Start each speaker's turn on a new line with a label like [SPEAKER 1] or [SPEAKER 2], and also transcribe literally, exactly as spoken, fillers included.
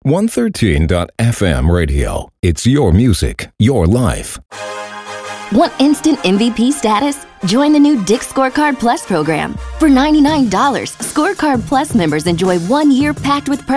[SPEAKER 1] one thirteen dot f m radio. It's your music, your life.
[SPEAKER 2] Want instant M V P status? Join the new Dick's Scorecard Plus program. For ninety-nine dollars, Scorecard Plus members enjoy one year packed with perks.